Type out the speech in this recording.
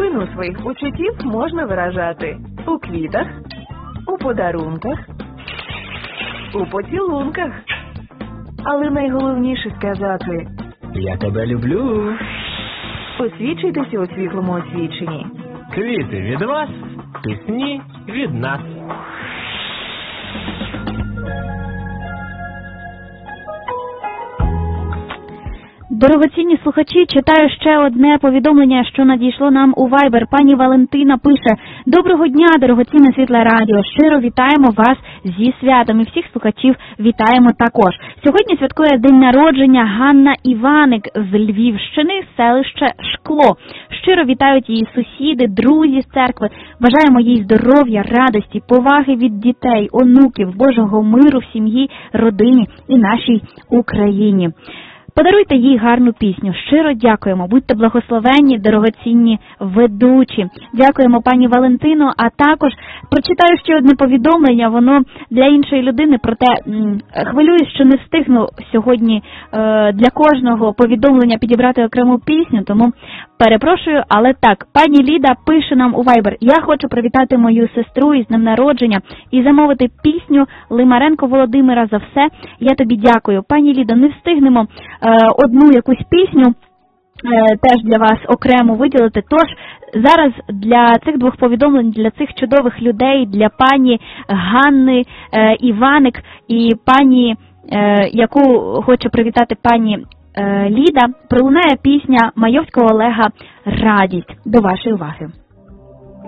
Глибину своїх почуттів можна виражати у квітах, у подарунках, у поцілунках. Але найголовніше сказати «Я тебе люблю». Освічуйтеся у світлому освіченні. Квіти від вас, пісні від нас. Дорогоцінні слухачі, читаю ще одне повідомлення, що надійшло нам у Viber. Пані Валентина пише: «Доброго дня, дорогоцінне Світле Радіо. Щиро вітаємо вас зі святом. І всіх слухачів вітаємо також. Сьогодні святкує день народження Ганна Іваник з Львівщини, селище Шкло. Щиро вітають її сусіди, друзі з церкви. Бажаємо їй здоров'я, радості, поваги від дітей, онуків, Божого миру в сім'ї, родині і нашій Україні». Подаруйте їй гарну пісню. Щиро дякуємо. Будьте благословенні, дорогоцінні ведучі. Дякуємо, пані Валентино. А також прочитаю ще одне повідомлення. Воно для іншої людини, проте хвилююсь, що не встигну сьогодні для кожного повідомлення підібрати окрему пісню, тому перепрошую. Але так, пані Ліда пише нам у Viber: «Я хочу привітати мою сестру із днем народження і замовити пісню Лимаренко Володимира «За все». Я тобі дякую». Пані Лідо, не встигнемо одну якусь пісню теж для вас окремо виділити. Тож зараз для цих двох повідомлень, для цих чудових людей, для пані Ганни Іваник і пані, яку хоче привітати пані Ліда, пролунає пісня Майовського Олега «Радість». До вашої уваги.